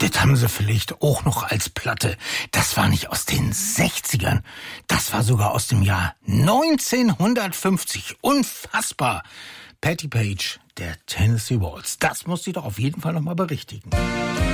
Das haben sie vielleicht auch noch als Platte. Das war nicht aus den 60ern. Das war sogar aus dem Jahr 1950. Unfassbar. Patti Page, der Tennessee Waltz. Das muss sie doch auf jeden Fall noch mal berichtigen.